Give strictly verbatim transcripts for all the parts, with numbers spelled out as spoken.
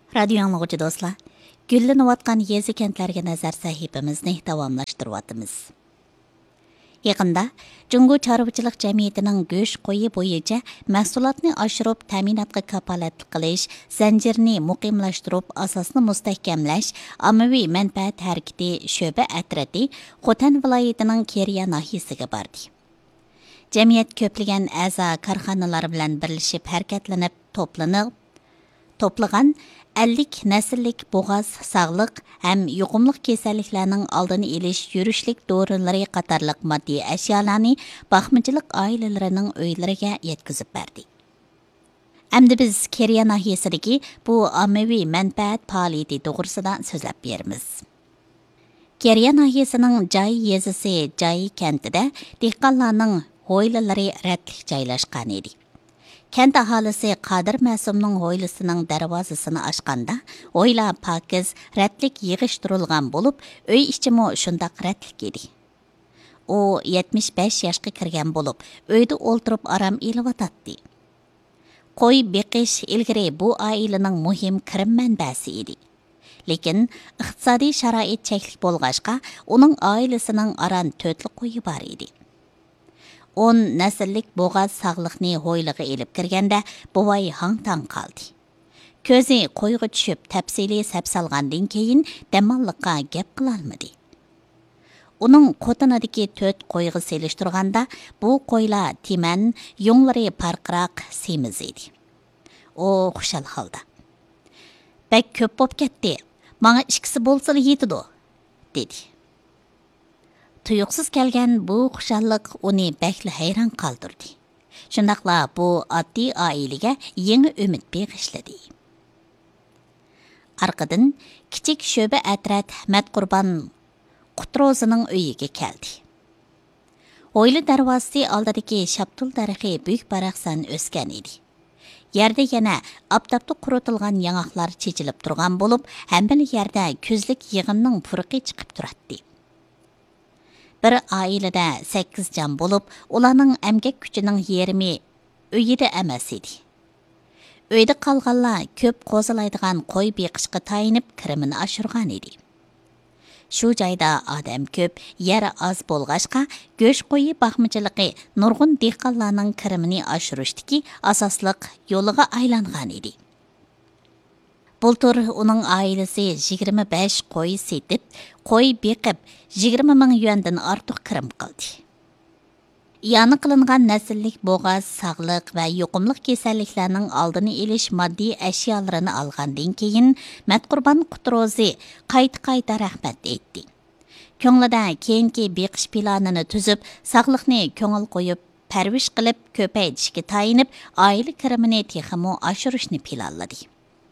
Radio anlıqçı dostlar, gülleniyotgan yezi kentlarga nazar sahifamizni davomlashtiryapmiz. Yaqında Jungo Chorvachilik jamiyatining go'sht qo'yi bo'yicha mahsulotni oshirib ta'minotga kafolatlik qilish, zanjirni muqimlashtirib, asosni mustahkamlash, ommaviy manfaat harakati sho'ba atrati Xotan viloyatining Keriya nahiyasiga bordi. Jamiyat ko'plagan a'zo korxonalar bilan birlashib harakatlanib, to'planib, to'plagan ellik nasllik bo'g'oz, sog'liq ham yuqumliq kasalliklarning oldini olish, yurishlik dorilar qatorliq moddiy ashyolarni baxmichilik oilalarining uylariga yetkazib berdi. Endi biz Keriya nahiyasidagi bu ommaviy manfaat faoliyati to'g'risida so'zlab beramiz. Keriya nahiyasining Joy yezisi Joy kentida dehqonlarning hoylalari ratlik joylashgan edi. Kent aholisi Qadir Ma'sumning hoylisining darvozasini ochganda, hoylar pokiz, ratlik yig'ishtirilgan bo'lib, uy ichimi shundaq ratlik edi. U yetmish besh yoshga kirgan bo'lib, uyda o'ltirib aram eliyotdi. Qo'y beqish ilgari bu oilaning muhim kirim manbasi edi. Lekin iqtisodiy sharoit cheklik bo'lg'achqa, uning oilasining aran to'rt qo'yi bor edi. o'n nasllik bo'g'oz sog'liqni hoyliga elib kirganda buvay hang-tang qoldi. Ko'zi qo'yga tushib, tafsiliy sapsalgandan keyin damonliqqa gap qilolmadi. Uning qo'tinidagi to'rt qo'yga selishtirganda bu qo'ylar timan, yunglari parqiroq, semiz edi. U xushal holda: "Bak ko'p bo'p ketdi. Menga ikkisi bo'lsa yetidi", dedi. Tuyuqsiz kelgan bu xushalliq uni bakli hayron qoldirdi. Shundaqla bu oddiy oilaga yangi umid bag'ishladi. Arqadan kichik sho'ba atrat Matqurbon Qutrozining uyiga keldi. Hoyli darvozasi oldidagi shaptul daraxti buyuk baraxsan o'sgan edi. Yerda yana aptapda quritilgan yong'oqlar chechilib turgan bo'lib, hamma yerda ko'zlik yig'imning purqi chiqib turadi. Bir oilada sakkiz jon bo'lib, ularning emgak kuchining yarmi uyida emas edi. Uyda qolganlar ko'p qo'zilaydigan qo'y beqishga tayinib kirimini oshirgan edi. Shu joyda odam ko'p, yer oz bo'lg'achqa, go'sht qo'yi baxmichiligi nurg'un dehqonlarning kirimini oshirishdagi asosliq yo'liga aylangan edi. Bultur uning oilasi yigirma besh qo'y setib, qo'y beqib yigirma ming yuandan ortiq kirim qildi. Yana qilingan nasllik bo'g'oz, sog'liq va yuqumliq kasalliklarning oldini olish moddiy ashyolarini olgandan keyin Matqurbon Qutrozi qayta-qayta rahmat aytdi. Ko'nglida keyingi beqish planini tuzib, sog'liqni ko'ngil qo'yib, parvish qilib ko'paytirishga tayinib, oila kirimini texmo oshirishni planladi.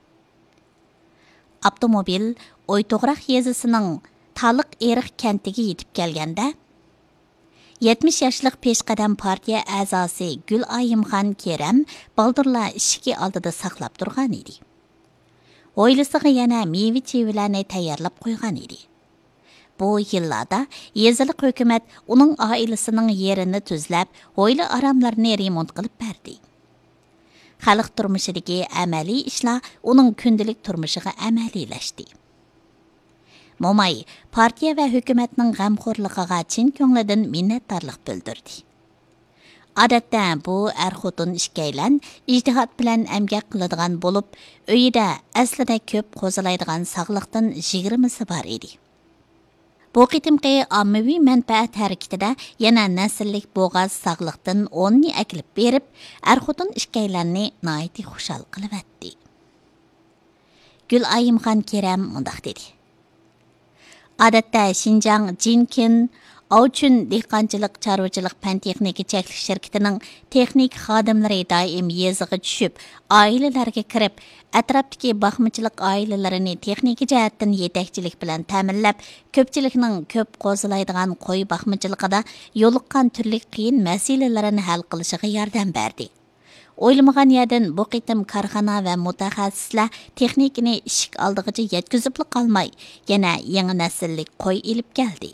Avtomobil O'yto'g'roq yezisining Taliq Eriq kentiga yetib kelganda, yetmish yoshlik peshqadam partiya a'zosi Gul Ayimxon Kerem baldurlar ishiki oldida saqlab turgan edi. Oilasiga yana meva-chevalarni tayyorlab qo'ygan edi. Bu yillarda yezilik hukumat uning oilasining yerini tuzlab, oila aramlarini remont qilib berdi. Xalq turmushidagi amaliy ishlar uning kundalik turmushiga amaliylashdi. Momay partiya va hukumatning g'amxo'rligiga chin ko'nglidan minnatdorlik bildirdi. Odatda bu er-xotin ishkaylan ijtihod bilan emgak qiladigan bo'lib, uyida aslida ko'p qo'zilaydigan sog'liqdan yigirmasi bor edi. Bu qitimqi ommaviy manfaat harakatida yana nasllik bo'g'oz sog'liqdan o'nni aklib berib, er-xotin ishkaylarni noiti xushal qilibdi. Gul Ayimxon Kerem mundaq dedi: Odatda Xinjiang Jinkin Ovchun dehqonchilik chorvachilik fan texnika cheklik shirkatining texnik xodimlari doim yeziga tushib, oilalarga kirib, atrofdagi baxmichilik oilalarini texnika jihatdan yetakchilik bilan ta'minlab, ko'pchilikning ko'p qo'zilaydigan qo'y baxmichiligida yo'liqqan turli qiyin masalalarini hal qilishiga yordam berdi. O'ylamagan yerdan bu qitim korxona va mutaxassislar texnikani ishik oldigacha yetkazib qolmay, yana yangi nasllik qo'y ilib keldi.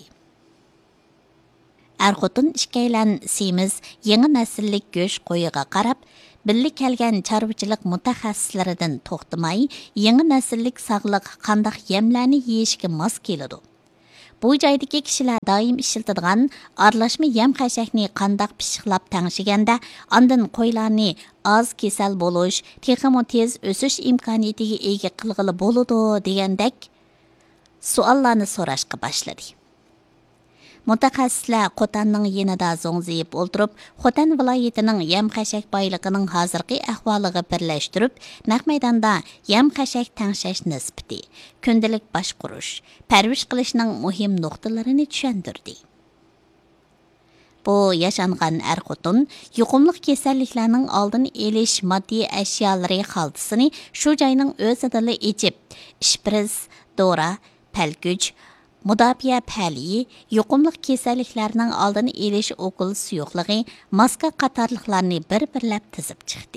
Er-xotin ishkaylan semiz yangi nasllik go'sht qo'yiga qarab, Billi kelgan chorvachilik mutaxassislaridan to'xtamay, yangi nasllik sog'liq qandaq yemlarni yeyishga mos keladi. Bu joydagi kishilar doim ishlatadigan aralashma yem xashakni qandaq pishiqlab tangshiganda, ondan qo'ylarni oz kasal bo'lish, texmo tez o'sish imkoniyatiga ega qilg'ili bo'ladi degandek savollarni so'rashga boshladi. Mutaxassislar Qo'tanning yanida zo'ngziyib o'ltirib, Xotan viloyatining yem xashak boyligining hozirgi ahvoliga birlashtirib, naq maydonda yem xashak tangshash nisbati, kundalik boshqurish, parvish qilishning muhim nuqtalarini tushuntirdi. Bu yaşanğan er-xotin yuqumliq kasalliklarning oldini olish moddiy ashyolari xaltasini shu joyning o'zida ichib, ishpriz, dora, palkuch, Mudofaa pali, yuqumliq kasalliklarning oldini olish o'kul suyuqligi, maska qatorliqlarni bir-birlab tizib chiqdi.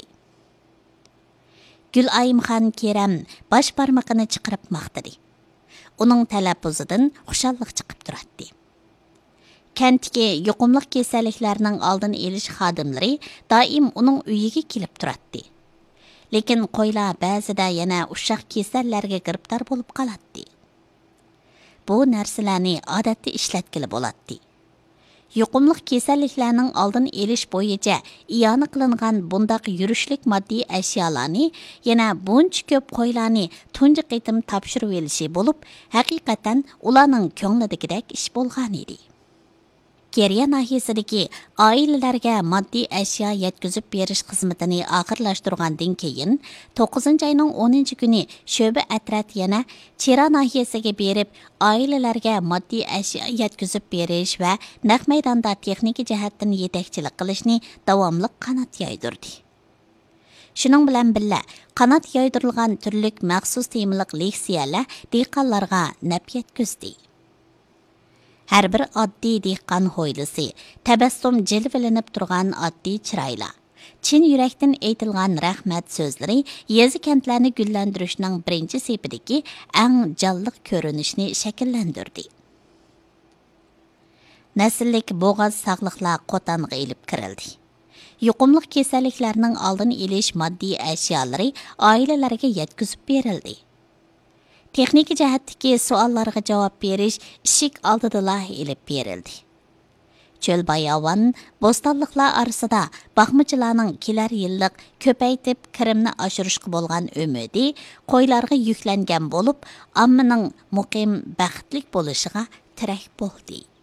Gulayimxon Kerem bosh barmog'ini chiqarib maqtadi. Uning talaffuzidan xushallik chiqib turadi. Kentga yuqumliq kasalliklarning oldini olish xodimlari doim uning uyiga kelib turadi. Lekin qo'ylar ba'zida yana ushaq kasallarga giribdor bo'lib qoladi. Bu narsalarni odatda ishlatkili bo'ladi. Yuqumliq kasalliklarning oldini olish bo'yicha iyona qilingan bundaq yurishlik moddiy ashyolarni yana buncha ko'p qo'ylarni tunji qitim topshirib olishi bo'lib, haqiqatan ularning ko'nglidagidek ish bo'lgan edi. Keriya nahiyasidagi oilalarga moddiy ashyo yetkazib berish xizmatini oxirlashtirgandan keyin to'qqizinchi oyning o'ninchi kuni sho'ba atrat yana Chera nahiyasiga berib, oilalarga moddiy ashyo yetkazib berish va naq maydonda texnik jihatdan yetakchilik qilishni davomli qanot yoydirdi. Shuning bilan birga qanot yoydirilgan turli maxsus temalik leksiyalar dehqonlarga naf yetkazdi. Har bir oddiy dehqon hoylisi, tabassum jilvilanib turgan oddiy chiroylar, chin yurakdan aytilgan rahmat so'zlari yezi kentlarni gullantirishning birinchi sepidagi eng jonliq ko'rinishni shakllantirdi. Nasllik bo'g'oz sog'liqlar Qo'tanga elib kirildi. Yuqumliq kasalliklarning oldini olish moddiy ashyolari oilalarga yetkazib berildi. Texnik jihatdagi savollarga javob berish ishik oldida ilib berildi. Cho'l bayovon, bo'stonliqlar orasida baxmachilarning kelar yillik ko'paytib kirimni oshirishga bo'lgan umidi qo'ylarga yuklangan bo'lib, ommaning muqim baxtlik bo'lishiga tirak bo'ldi.